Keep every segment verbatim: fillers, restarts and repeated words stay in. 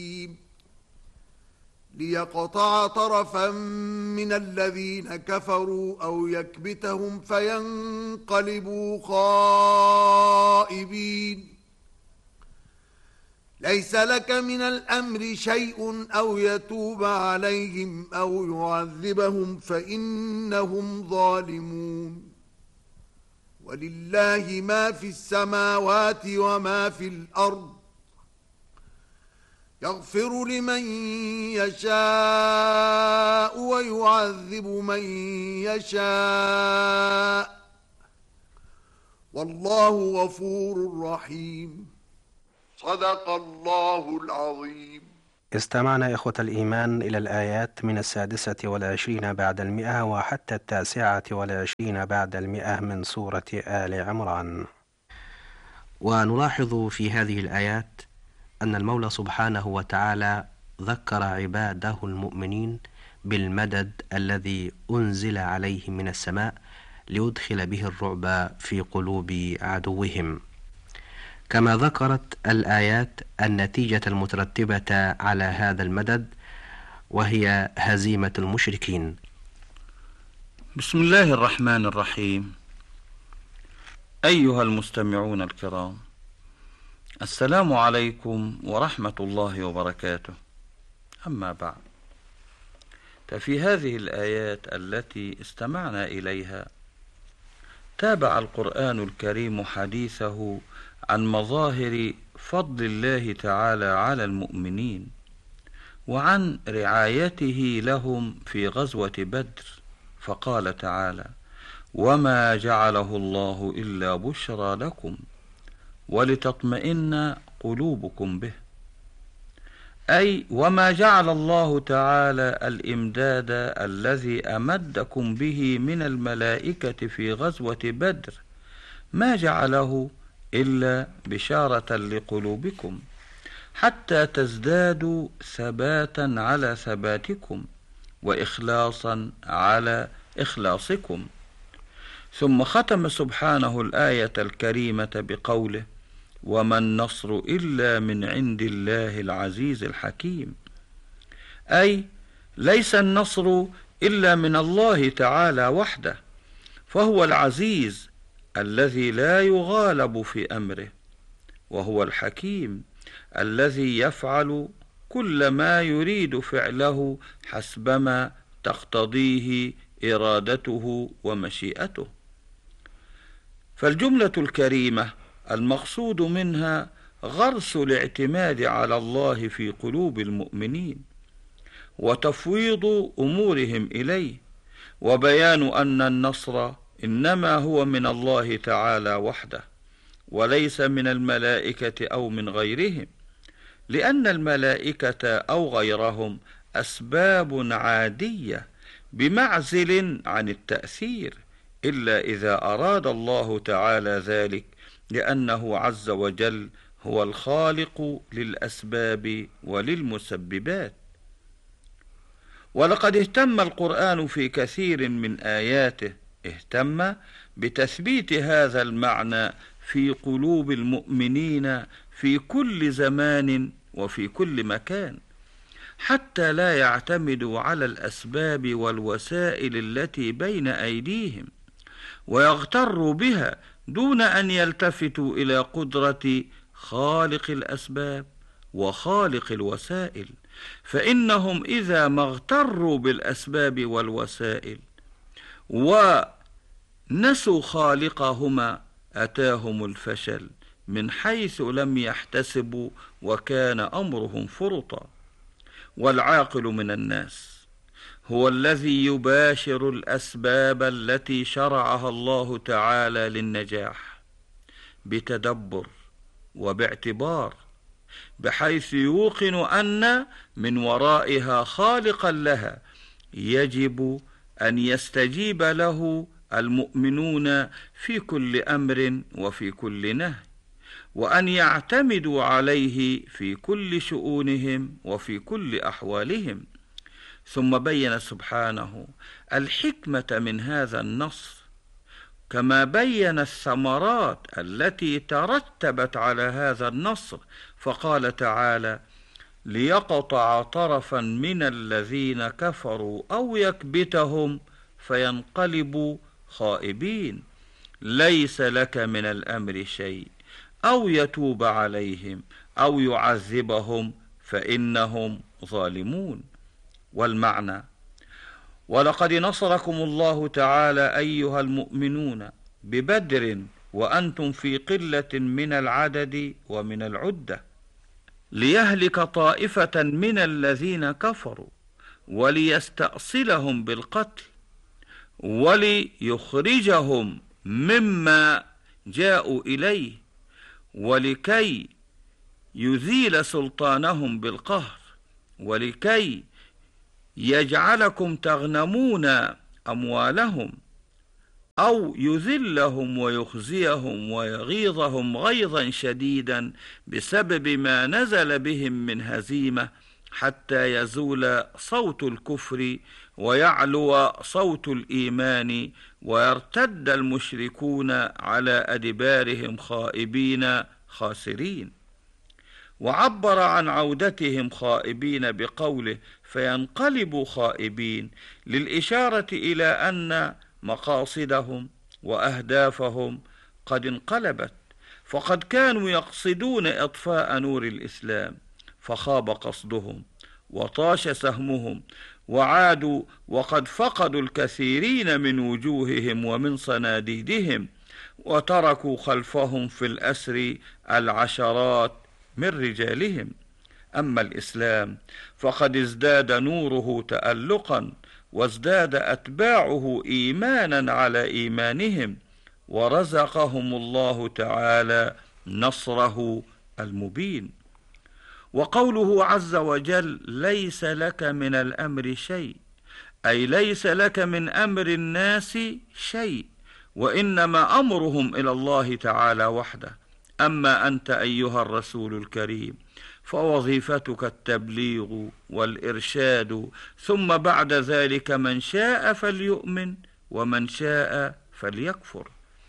ليقطع طرفا من الذين كفروا أو يكبتهم فينقلبوا خائبين. ليس لك من الأمر شيء أو يتوب عليهم أو يعذبهم فإنهم ظالمون. ولله ما في السماوات وما في الأرض. يغفر لمن يشاء ويعذب من يشاء والله غفور رحيم. صدق الله العظيم. استمعنا إخوة الإيمان إلى الآيات من السادسة والعشرين بعد المئة وحتى التاسعة والعشرين بعد المئة من سورة آل عمران. ونلاحظ في هذه الآيات أن المولى سبحانه وتعالى ذكر عباده المؤمنين بالمدد الذي أنزل عليهم من السماء ليدخل به الرعب في قلوب عدوهم، كما ذكرت الآيات النتيجة المترتبة على هذا المدد وهي هزيمة المشركين. بسم الله الرحمن الرحيم. أيها المستمعون الكرام، السلام عليكم ورحمة الله وبركاته. أما بعد، ففي هذه الآيات التي استمعنا إليها تابع القرآن الكريم حديثه عن مظاهر فضل الله تعالى على المؤمنين وعن رعايته لهم في غزوة بدر، فقال تعالى: وما جعله الله إلا بشرى لكم ولتطمئن قلوبكم به، أي وما جعل الله تعالى الإمداد الذي أمدكم به من الملائكة في غزوة بدر ما جعله إلا بشارة لقلوبكم حتى تزدادوا ثباتا على ثباتكم وإخلاصا على إخلاصكم. ثم ختم سبحانه الآية الكريمة بقوله: وما النصر إلا من عند الله العزيز الحكيم، أي ليس النصر إلا من الله تعالى وحده، فهو العزيز الذي لا يغالب في أمره، وهو الحكيم الذي يفعل كل ما يريد فعله حسبما تقتضيه إرادته ومشيئته. فالجملة الكريمة المقصود منها غرس الاعتماد على الله في قلوب المؤمنين وتفويض أمورهم إليه، وبيان أن النصر إنما هو من الله تعالى وحده وليس من الملائكة أو من غيرهم، لأن الملائكة أو غيرهم أسباب عادية بمعزل عن التأثير، إلا إذا أراد الله تعالى ذلك، لأنه عز وجل هو الخالق للأسباب وللمسببات. ولقد اهتم القرآن في كثير من آياته اهتم بتثبيت هذا المعنى في قلوب المؤمنين في كل زمان وفي كل مكان، حتى لا يعتمدوا على الأسباب والوسائل التي بين أيديهم ويغتروا بها دون أن يلتفتوا إلى قدرة خالق الأسباب وخالق الوسائل، فإنهم إذا ما اغتروا بالأسباب والوسائل ونسوا خالقهما أتاهم الفشل من حيث لم يحتسبوا وكان أمرهم فرطا. والعاقل من الناس هو الذي يباشر الأسباب التي شرعها الله تعالى للنجاح بتدبر وباعتبار، بحيث يوقن أن من ورائها خالقا لها يجب أن يستجيب له المؤمنون في كل أمر وفي كل نهي، وأن يعتمدوا عليه في كل شؤونهم وفي كل أحوالهم. ثم بين سبحانه الحكمة من هذا النص، كما بين الثمرات التي ترتبت على هذا النصر، فقال تعالى: ليقطع طرفا من الذين كفروا أو يكبتهم فينقلبوا خائبين. ليس لك من الأمر شيء أو يتوب عليهم أو يعذبهم فإنهم ظالمون. والمعنى: ولقد نصركم الله تعالى أيها المؤمنون ببدر وأنتم في قلة من العدد ومن العدة، ليهلك طائفة من الذين كفروا وليستأصلهم بالقتل وليخرجهم مما جاءوا إليه ولكي يزيل سلطانهم بالقهر ولكي يجعلكم تغنمون أموالهم أو يذلهم ويخزيهم ويغيظهم غيظا شديدا بسبب ما نزل بهم من هزيمة، حتى يزول صوت الكفر ويعلو صوت الإيمان ويرتد المشركون على أدبارهم خائبين خاسرين. وعبر عن عودتهم خائبين بقوله فينقلبوا خائبين، للإشارة إلى أن مقاصدهم وأهدافهم قد انقلبت، فقد كانوا يقصدون إطفاء نور الإسلام فخاب قصدهم وطاش سهمهم وعادوا وقد فقدوا الكثيرين من وجوههم ومن صناديدهم، وتركوا خلفهم في الأسر العشرات من رجالهم. أما الإسلام فقد ازداد نوره تألقا وازداد أتباعه إيمانا على إيمانهم، ورزقهم الله تعالى نصره المبين. وقوله عز وجل ليس لك من الأمر شيء، أي ليس لك من أمر الناس شيء، وإنما أمرهم إلى الله تعالى وحده. أما أنت أيها الرسول الكريم فوظيفتك التبليغ والإرشاد، ثم بعد ذلك من شاء فليؤمن ومن شاء فليكفر.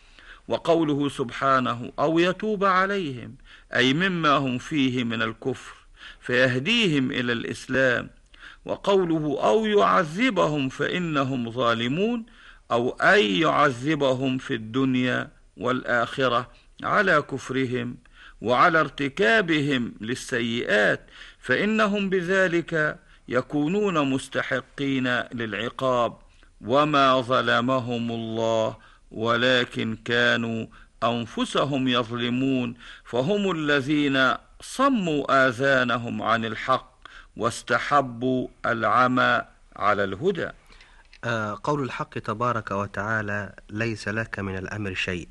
وقوله سبحانه أو يتوب عليهم، أي مما هم فيه من الكفر فيهديهم إلى الإسلام. وقوله أو يعذبهم فإنهم ظالمون، أو أي يعذبهم في الدنيا والآخرة على كفرهم وعلى ارتكابهم للسيئات، فإنهم بذلك يكونون مستحقين للعقاب، وما ظلمهم الله ولكن كانوا أنفسهم يظلمون، فهم الذين صموا آذانهم عن الحق واستحبوا العمى على الهدى. آه قول الحق تبارك وتعالى ليس لك من الأمر شيء،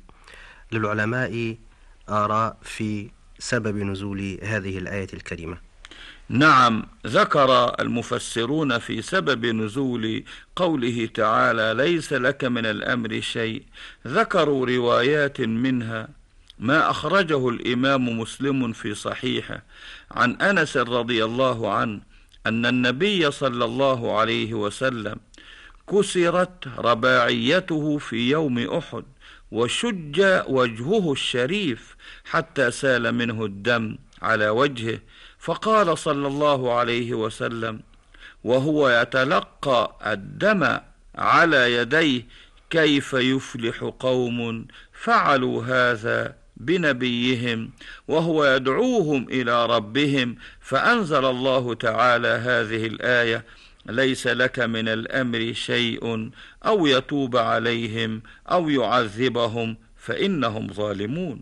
للعلماء آراء في سبب نزول هذه الآية الكريمة. نعم، ذكر المفسرون في سبب نزول قوله تعالى ليس لك من الأمر شيء، ذكروا روايات منها ما أخرجه الإمام مسلم في صحيحه عن أنس رضي الله عنه أن النبي صلى الله عليه وسلم كسرت رباعيته في يوم أحد وشج وجهه الشريف حتى سال منه الدم على وجهه، فقال صلى الله عليه وسلم وهو يتلقى الدم على يديه كيف يفلح قوم فعلوا هذا بنبيهم وهو يدعوهم إلى ربهم، فأنزل الله تعالى هذه الآية ليس لك من الأمر شيء أو يتوب عليهم أو يعذبهم فإنهم ظالمون.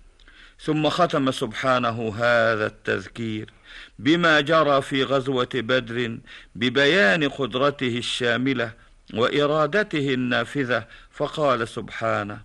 ثم ختم سبحانه هذا التذكير بما جرى في غزوة بدر ببيان قدرته الشاملة وإرادته النافذة، فقال سبحانه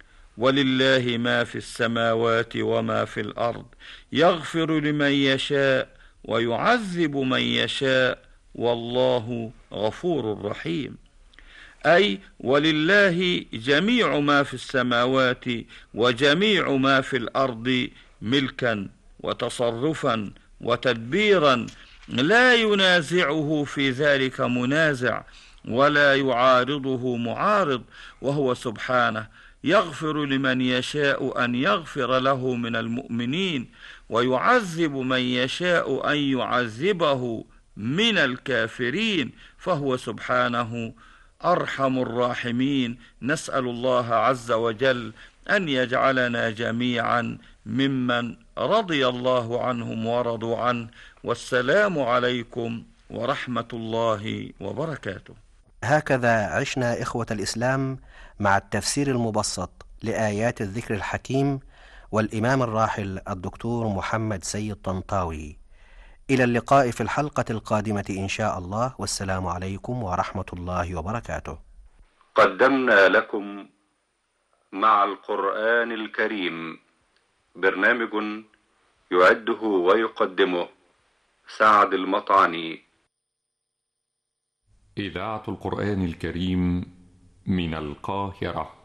ولله ما في السماوات وما في الأرض يغفر لمن يشاء ويعذب من يشاء والله غفور رحيم. أي ولله جميع ما في السماوات وجميع ما في الأرض ملكا وتصرفا وتدبيرا، لا ينازعه في ذلك منازع ولا يعارضه معارض، وهو سبحانه يغفر لمن يشاء أن يغفر له من المؤمنين، ويعذب من يشاء أن يعذبه من الكافرين، فهو سبحانه أرحم الراحمين. نسأل الله عز وجل أن يجعلنا جميعا ممن رضي الله عنهم ورضوا عنه. والسلام عليكم ورحمة الله وبركاته. هكذا عشنا إخوة الإسلام مع التفسير المبسط لآيات الذكر الحكيم والإمام الراحل الدكتور محمد سيد طنطاوي. إلى اللقاء في الحلقة القادمة إن شاء الله، والسلام عليكم ورحمة الله وبركاته. قدمنا لكم مع القرآن الكريم برنامج يعده ويقدمه سعد المطعني. إذاعة القرآن الكريم من القاهرة.